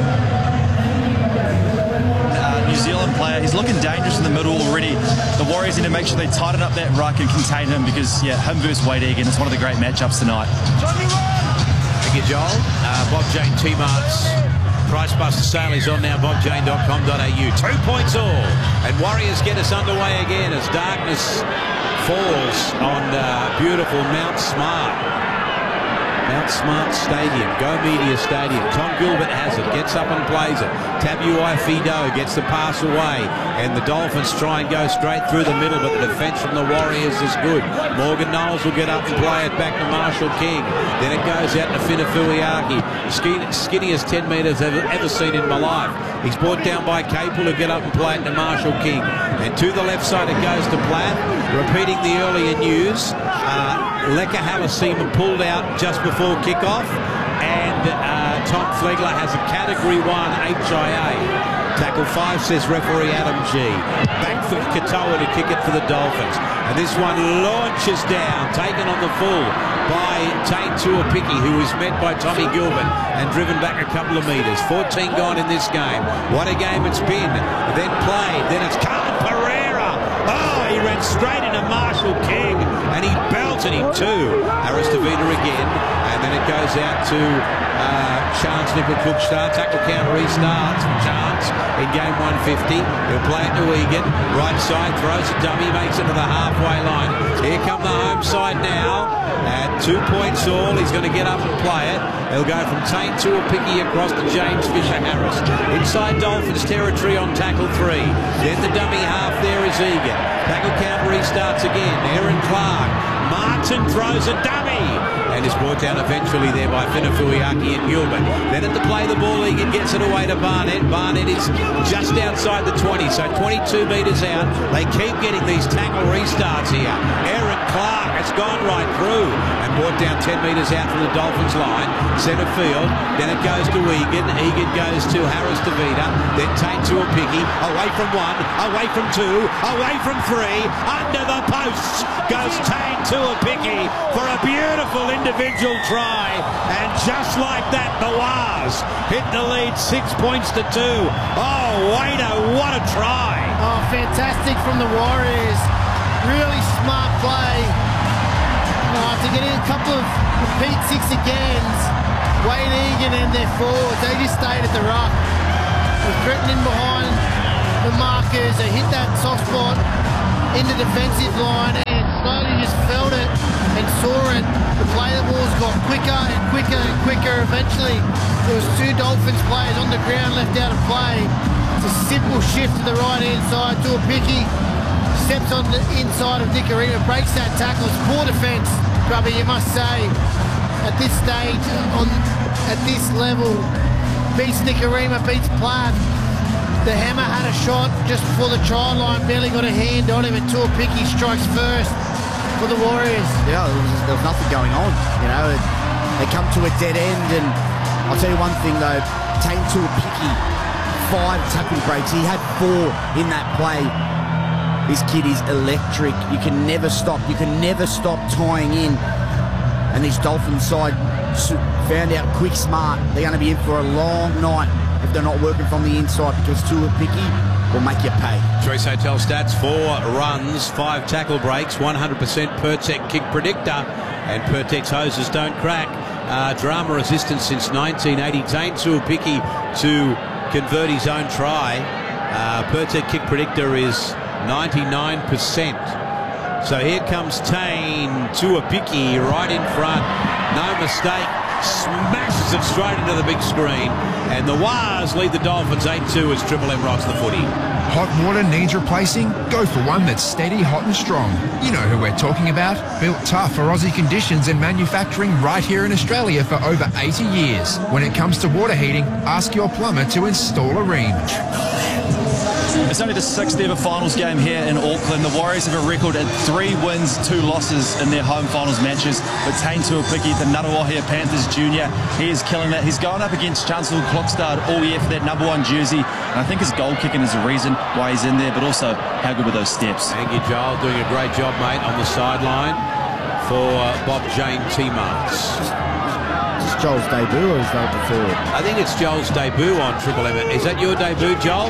New Zealand player, he's looking dangerous in the middle already. The Warriors need to make sure they tighten up that ruck and contain him because, him versus Wade Egan is one of the great matchups tonight. Thank you, Joel. Bob Jane T-Mart's Price Buster sale is on now, bobjane.com.au. 2 points all, and Warriors get us underway again as darkness falls on beautiful Mount Smart Stadium, Go Media Stadium. Tom Gilbert has it, gets up and plays it. Tabuai Fido gets the pass away, and the Dolphins try and go straight through the middle, but the defence from the Warriors is good. Morgan Knowles will get up and play it back to Marshall King. Then it goes out to Finafuiaki. Skinniest 10 metres I've ever seen in my life. He's brought down by Capel to get up and play it to Marshall King. And to the left side it goes to Platt. Repeating the earlier news, Leka Halasima pulled out just before kick-off, and Tom Flegler has a Category 1 HIA. Tackle 5 says referee Adam G. Back for Katoa to kick it for the Dolphins. And this one launches down, taken on the full by Tain Tuapiki, who is met by Tommy Gilbert and driven back a couple of metres. 14 gone in this game. What a game it's been. Then played. Then it's Khan Pereira. Oh, he ran straight into Marshall King and he belted him too. Aristevita again. And then it goes out to Chance Nickel-Cookstad. Tackle count restarts from Chance in game 150. He'll play it to Egan. Right side, throws a dummy, makes it to the halfway line. Here come the home side now. At 2 points all, he's going to get up and play it. He'll go from Tain Tuapiki across to James Fisher-Harris. Inside Dolphins territory on tackle 3. Then the dummy half there is Egan. Tackle count restarts again. Aaron Clark Martin throws a dummy and is brought down eventually there by Finafuiaki and Gilbert. Then at the play the ball, Egan gets it away to Barnett. Barnett is just outside the 20, so 22 metres out. They keep getting these tackle restarts here. Aaron Clark has gone right through and brought down 10 metres out from the Dolphins line. Centre field. Then it goes to Egan. Egan goes to Harris DeVita. Then Tate to a Picky. Away from one. Away from two. Away from three. Under the posts goes Tate to a Picky for a beautiful individual try. And just like that, the Wars hit the lead 6 points to 2. Oh, Wader, what a try. Oh, fantastic from the Warriors. Really smart play. After getting a couple of repeat 6 agains, Wayne Egan and their forwards, they just stayed at the ruck. They're threatening behind the markers. They hit that soft spot in the defensive line and slowly just felt it and saw it. The play the balls got quicker and quicker and quicker. Eventually, there was 2 Dolphins players on the ground left out of play. It's a simple shift to the right-hand side to a Picky. Steps on the inside of Nicarima, breaks that tackle. It's poor defence, Grubby, you must say. At this stage, at this level, beats Nicarima, beats Platt. The Hammer had a shot just before the try line, barely got a hand on him, and Tua Picky strikes first for the Warriors. Yeah, there was nothing going on. You know, they come to a dead end, and I'll tell you one thing though, Tate Tua Picky, 5 tackle breaks. He had 4 in that play. This kid is electric. You can never stop. You can never stop tying in. And this Dolphins side found out quick smart. They're going to be in for a long night if they're not working from the inside, because Tua Picky will make you pay. Choice Hotel stats: 4 runs, 5 tackle breaks, 100% Pertec kick predictor, and Pertec's hoses don't crack. Drama resistance since 1980. Tate Tua Picky to convert his own try. Pertec kick predictor is 99%. So here comes Tane to a Picky right in front. No mistake. Smashes it straight into the big screen. And the Wars lead the Dolphins 8-2 as Triple M rocks the footy. Hot water needs replacing? Go for one that's steady, hot and strong. You know who we're talking about. Built tough for Aussie conditions and manufacturing right here in Australia for over 80 years. When it comes to water heating, ask your plumber to install a Rheem. It's only the 6th ever finals game here in Auckland. The Warriors have a record at 3 wins, 2 losses in their home finals matches. But Tate Tua Picky, the Ngaruawahia Panthers junior, he is killing it. He's going up against Chancellor Klokstad all year for that #1 jersey. And I think his goal kicking is the reason why he's in there, but also how good were those steps. Thank you, Joel. Doing a great job, mate, on the sideline for Bob Jane T-Marks. Is Joel's debut or is that before? I think it's Joel's debut on Triple M. Is that your debut, Joel?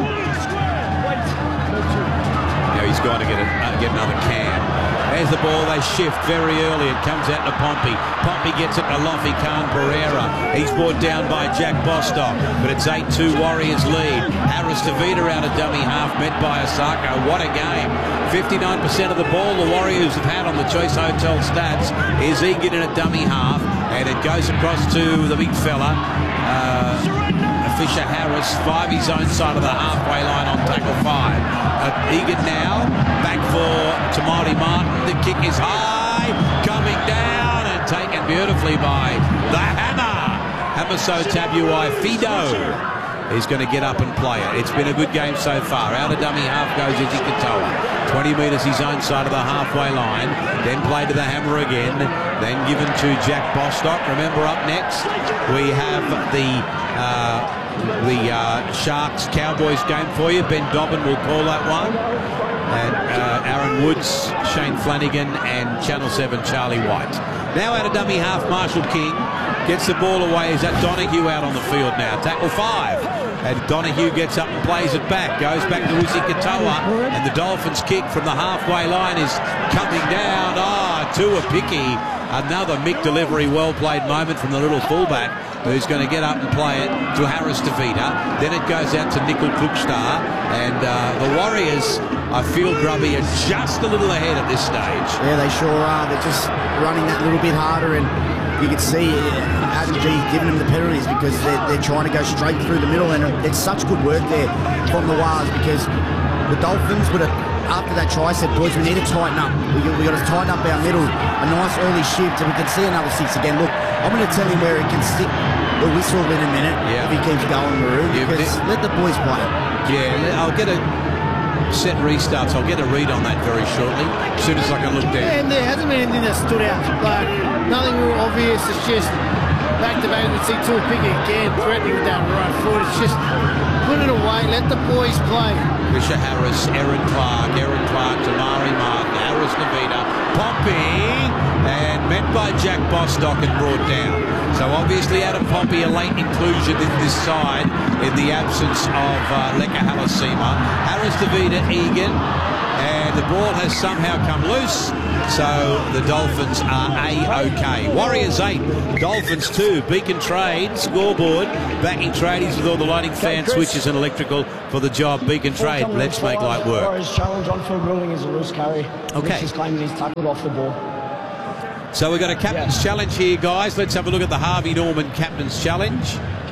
He's got to get another can. There's the ball. They shift very early. It comes out to Pompey. Pompey gets it to Lofi Khan Pereira. He's brought down by Jack Bostock, but it's 8-2 Warriors lead. Harris DeVita out of dummy half, met by Osako. What a game. 59% of the ball the Warriors have had on the Choice Hotel stats is Egan in a dummy half, and it goes across to the big fella. Fisher Harris, 5 his own side of the halfway line on tackle 5. Egan now, back for Tamari Martin. The kick is high, coming down and taken beautifully by the Hammer. Hamaso Tabuai Fido is going to get up and play it. It's been a good game so far. Out of dummy half goes Izzy Katoa. 20 metres his own side of the halfway line. Then play to the Hammer again. Then given to Jack Bostock. Remember, up next we have the Sharks Cowboys game for you. Ben Dobbin will call that one. And Aaron Woods, Shane Flanagan and Channel 7 Charlie White. Now out of dummy half, Marshall King gets the ball away. Is that Donahue out on the field now? Tackle 5. And Donahue gets up and plays it back. Goes back to Uzi Katoa. And the Dolphins kick from the halfway line is coming down. Tua Picky. Another Mick delivery, well-played moment from the little fullback, who's going to get up and play it to Harris DeVita. Then it goes out to Nickel Klukstar. And the Warriors, I feel, Grubby, are just a little ahead at this stage. Yeah, they sure are. They're just running that little bit harder, and you can see Adam G giving them the penalties because they're trying to go straight through the middle, and it's such good work there from the Wars, because the Dolphins would have after that try, said, boys, we need to tighten up. We got to tighten up our middle. A nice early shift, and we can see another 6 again. Look, I'm going to tell him where he can stick the whistle in a minute if he keeps going, Maroon, because let the boys play it. Yeah, I'll get a set restarts. I'll get a read on that very shortly, as soon as I can look down. And there hasn't been anything that stood out. Like, nothing real obvious. It's just back-to-back. We see Tua Pickett again threatening with that right foot. It's just put it away. Let the boys play. Fisher Harris, Aaron Clark, Tamari Martin, Harris Navita, Pompey, and met by Jack Bostock and brought down. So obviously Adam Pompey, a late inclusion in this side in the absence of Leka Halasima. Harris Navita, Egan, and the ball has somehow come loose. So the Dolphins are A-OK. Warriors 8, Dolphins 2. Beacon Trade, scoreboard. Backing tradies with all the lighting fan switches and electrical for the job. Beacon Trade, let's make light work. Warriors challenge on field ruling is a loose carry. Okay. He's claiming he's tackled off the ball. So we've got a captain's challenge here, guys. Let's have a look at the Harvey Norman captain's challenge.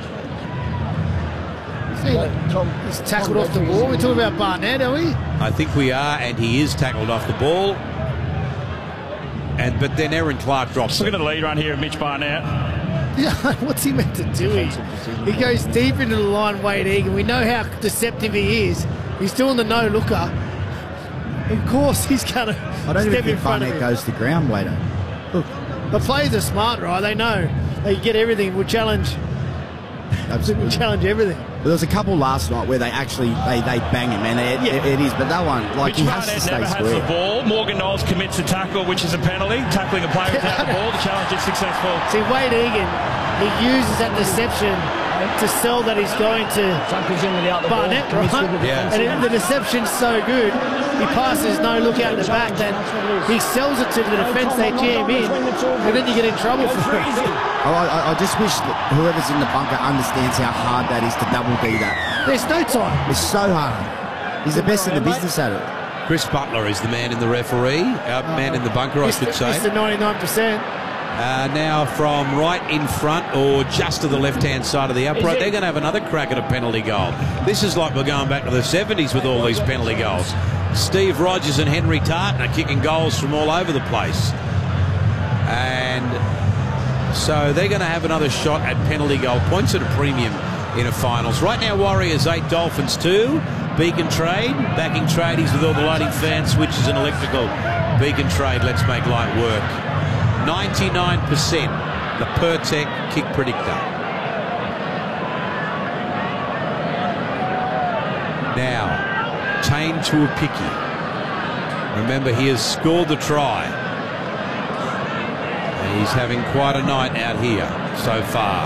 He's tackled off the ball. We're talking about Barnett, are we? I think we are, and he is tackled off the ball. But then Aaron Clark drops. Look at the lead run here of Mitch Barnett. Yeah, what's he meant to do? He goes deep into the line, Wade Egan. We know how deceptive he is. He's doing the no-looker. Of course, he's going to I don't even step in think front of Barnett him. goes to ground, Wader. Look, the players are smart, right? They know they get everything. We'll challenge. Absolutely. We'll challenge everything. But there was a couple last night where they actually they bang him, and it is. But that one, like, he has to stay never square. has the ball. Morgan Knowles commits a tackle, which is a penalty. Tackling a player without the ball. The challenge is successful. See, Wade Egan, he uses that deception to sell that he's going to Barnett, right? Yeah. And the deception's so good, he passes no look out the back, then he sells it to the defence, they jam in, and then you get in trouble for it. I just wish that whoever's in the bunker understands how hard that is to double D that. There's no time. It's so hard. He's the best in the business at it. Chris Butler is the man in the referee, man in the bunker, I should say. It's the 99%. Now from right in front or just to the left-hand side of the upright, they're going to have another crack at a penalty goal. This is like we're going back to the 70s with all these penalty goals. Steve Rogers and Henry Tartan are kicking goals from all over the place. And so they're going to have another shot at penalty goal points at a premium in a finals. Right now, Warriors 8, Dolphins 2. Beacon Trade, backing tradies with all the lighting fan switches and electrical. Beacon Trade, let's make light work. 99%, the Pertec kick predictor. Now, Tane Tuapiki. Remember, he has scored the try. And he's having quite a night out here so far.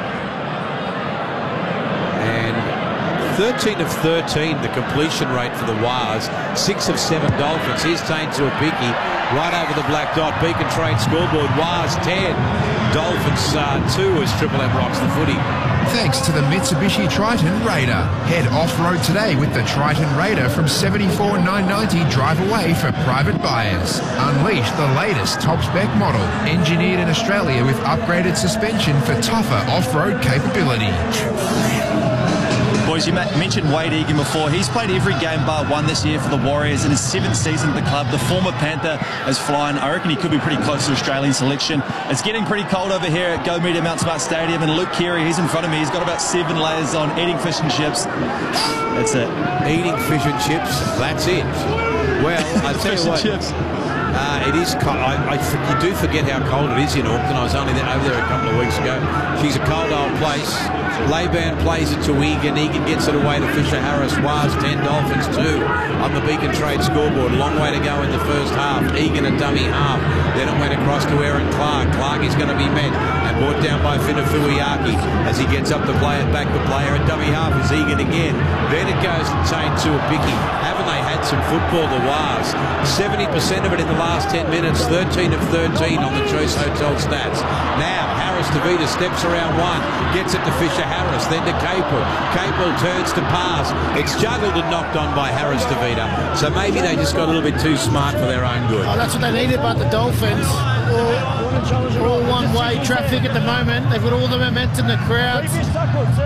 And 13 of 13, the completion rate for the Wars. 6 of 7 Dolphins. Here's Tane Tuapiki. Right over the black dot. Beacon Trade scoreboard. Wars 10. Dolphins 2 as Triple M rocks the footy. Thanks to the Mitsubishi Triton Raider. Head off-road today with the Triton Raider from $74,990 drive away for private buyers. Unleash the latest top-spec model, engineered in Australia with upgraded suspension for tougher off-road capability. Boys, you mentioned Wade Egan before. He's played every game bar one this year for the Warriors in his 7th season at the club. The former Panther is flying. I reckon he could be pretty close to Australian selection. It's getting pretty cold over here at Go Media Mount Smart Stadium, and Luke Keary, he's in front of me. He's got about 7 layers on, eating fish and chips. That's it. Eating fish and chips, that's it. Well, I tell you what, it is cold. You do forget how cold it is in Auckland. I was only over there a couple of weeks ago. She's a cold old place. Layburn plays it to Egan. Egan gets it away to Fisher Harris. Wars 10, Dolphins 2 on the Beacon Trade scoreboard. Long way to go in the first half. Egan a dummy half. Then it went across to Aaron Clark. Clark is going to be met and brought down by Finafuiaki as he gets up to play it back. The player at dummy half is Egan again. Then it goes to Tane Tuapiki. Haven't they had some football, the Wars? 70% of it in the last 10 minutes. 13 of 13 on the Choice Hotel stats. Now Harris DeVita steps around one, gets it to Fisher Harris, then to Capel. Capel turns to pass. It's juggled and knocked on by Harris DeVita. So maybe they just got a little bit too smart for their own good. Oh, that's what they needed about the Dolphins. All one-way traffic at the moment. They've got all the momentum, the crowds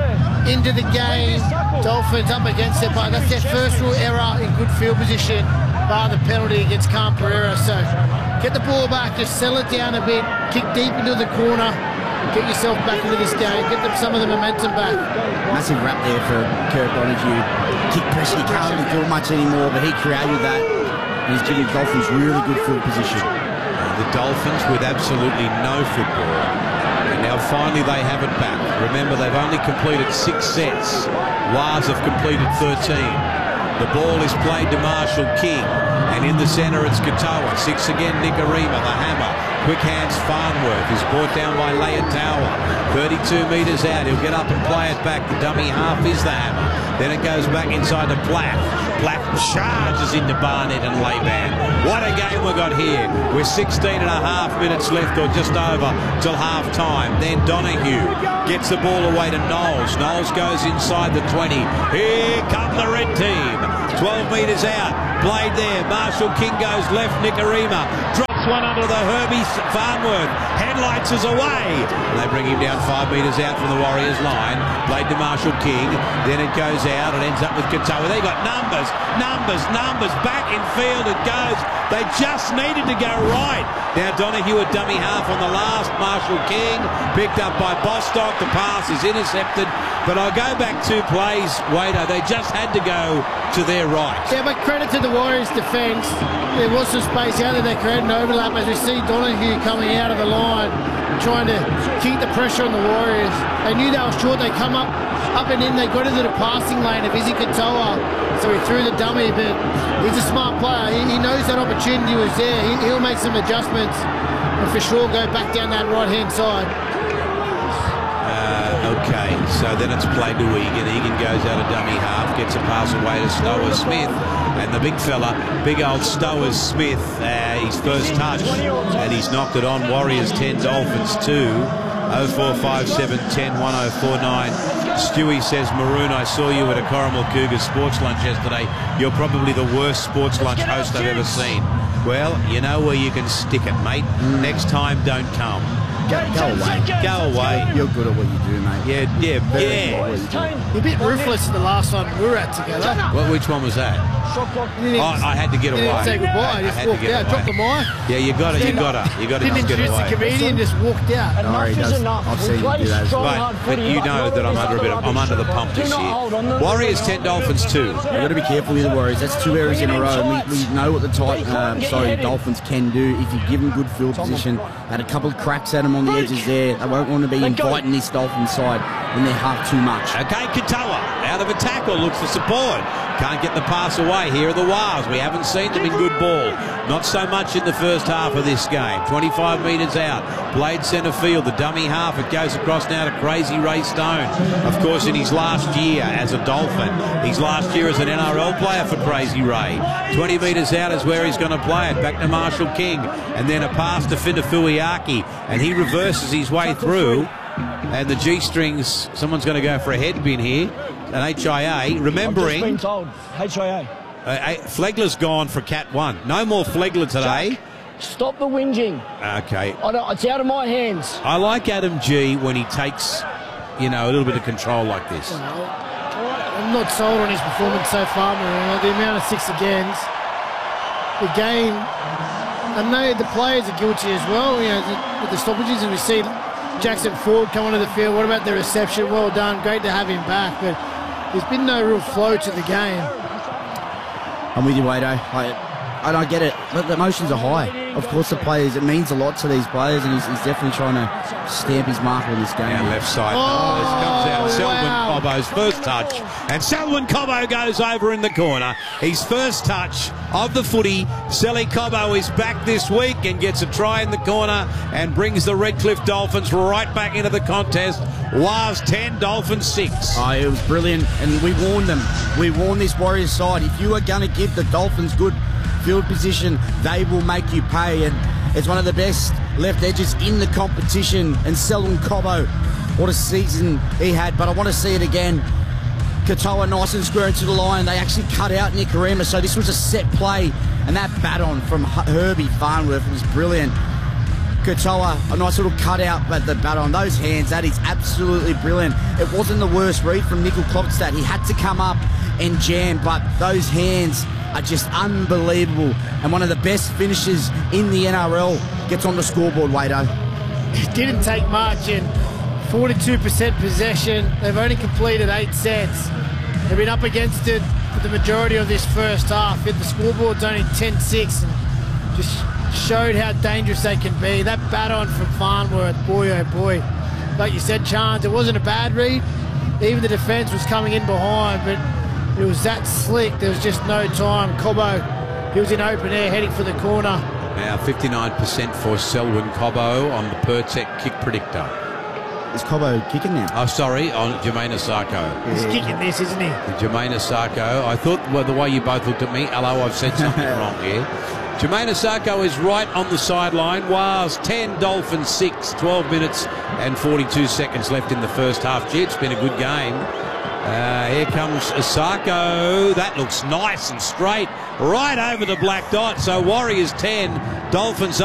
into the game. Dolphins up against it, but that's their first real error in good field position. bar the penalty against Cam Pereira. So get the ball back, just settle it down a bit, kick deep into the corner, get yourself back into this game, get them some of the momentum back. Massive wrap there for Kurt Donahue. Kick pressure, he can't really do much anymore, but he created that. And he's giving Dolphins really good field position. The Dolphins with absolutely no football. And now finally they have it back. Remember, they've only completed 6 sets. Wars have completed 13. The ball is played to Marshall King. And in the centre it's Katoa. 6 again, Nikorima, the hammer. Quick hands, Farnworth is brought down by Leotawa. 32 metres out. He'll get up and play it back. The dummy half is the hammer. Then it goes back inside to Platt. Platt charges into Barnett and Laban. What a game we got here. With 16 and a half minutes left, or just over, till half time. Then Donahue gets the ball away to Knowles. Knowles goes inside the 20. Here come the red team. 12 metres out. Played there. Marshall King goes left. Nikorima drops one under the Herbie Farnworth. Headlights is away. They bring him down 5 metres out from the Warriors line. Played to Marshall King. Then it goes out. It ends up with Katoa. They got numbers. Back in field it goes. They just needed to go right. Now Donahue a dummy half on the last. Marshall King picked up by Bostock. The pass is intercepted. But I'll go back 2 plays, Wader. They just had to go to their right. Yeah, but credit to the Warriors' defence. There was some space out there. They created an overlap as we see Donahue coming out of the line, trying to keep the pressure on the Warriors. They knew they were short. They come up and in. They got into the passing lane of Izzy Katoa. So he threw the dummy, but he's a smart player. He knows that opportunity was there. He'll make some adjustments and for sure go back down that right-hand side. Okay, so then it's played to Egan. Egan goes out of dummy half, gets a pass away to Stower Smith. And the big fella, big old Stower Smith, his first touch, and he's knocked it on. Warriors 10, Dolphins 2. 0457 10 1049. Stewie says, Maroon, I saw you at a Corrimal Cougars sports lunch yesterday. You're probably the worst sports lunch host I've ever seen. Well, you know where you can stick it, mate. Next time, don't come. Go away. Go away. You're good at what you do, mate. Yeah. You're a bit ruthless the last time we were at together. Well, which one was that? I had to get away. You didn't say goodbye. I just walked out, dropped the mic. Yeah, you got to Didn't introduce the comedian, just walked out. No, he does. I've seen him do that as well. Right, but you know that I'm under the pump this year. Warriors 10, Dolphins 2. You've got to be careful with the Warriors. That's 2 errors in a row. We know what the Dolphins can do if you give them good field position. Had a couple of cracks at them on the edges there. They won't want to be inviting this Dolphins side when they're half too much. Okay, Katoa out of a tackle, looks for support. Can't get the pass away. Here are the Wars. We haven't seen them in good ball. Not so much in the first half of this game. 25 metres out. Played centre field. The dummy half. It goes across now to Crazy Ray Stone. Of course, in his last year as a Dolphin. His last year as an NRL player for Crazy Ray. 20 metres out is where he's going to play it. Back to Marshall King. And then a pass to Findafuiaki. And he reverses his way through. And the G-strings, someone's going to go for a head bin here. An HIA, remembering... I've just been told, HIA. Flegler's gone for Cat 1. No more Flegler today. Jack, stop the whinging. Okay. It's out of my hands. I like Adam G when he takes, a little bit of control like this. I'm not sold on his performance so far, Maroon. The amount of 6 agains. The game, I know the players are guilty as well, with the stoppages, and we see Jackson Ford come onto the field. What about the reception? Well done. Great to have him back, but there's been no real flow to the game. I'm with you, Wado. I get it. But the emotions are high. Of course, the players, it means a lot to these players, and he's definitely trying to stamp his mark on this game. Down left side. This comes out. Selwyn Cobbo's first touch. And Selwyn Cobbo goes over in the corner. His first touch of the footy. Selly Cobbo is back this week and gets a try in the corner and brings the Redcliffe Dolphins right back into the contest. Was 10, Dolphins 6. Oh, it was brilliant, and we warned them. We warned this Warriors side. If you are going to give the Dolphins good field position, they will make you pay, and it's one of the best left edges in the competition. And Selwyn Cobbo, what a season he had, but I want to see it again. Katoa nice and square into the line. They actually cut out Nikorima, so this was a set play, and that baton from Herbie Farnworth was brilliant. Katoa, a nice little cutout, but the baton, those hands, that is absolutely brilliant. It wasn't the worst read from Nickel Klopstad. He had to come up, and jam, but those hands are just unbelievable. And one of the best finishers in the NRL gets on the scoreboard, Wado. It didn't take much, and 42% possession. They've only completed 8 sets. They've been up against it for the majority of this first half. The scoreboard's only 10-6, and just showed how dangerous they can be. That baton from Farnworth, boy oh boy. Like you said, Chance, it wasn't a bad read. Even the defence was coming in behind, but it was that slick. There was just no time. Cobbo, he was in open air heading for the corner. Now 59% for Selwyn Cobbo on the Pertec kick predictor. Is Cobbo kicking now? Oh, sorry, on Jermaine Asako. He's kicking this, isn't he? Jermaine Asako. I thought, well, the way you both looked at me, hello, I've said something wrong here. Jermaine Asako is right on the sideline. Wales 10, Dolphins 6, 12 minutes and 42 seconds left in the first half. Gee, it's been a good game. Here comes Asako. That looks nice and straight. Right over the black dot. So Warriors 10, Dolphins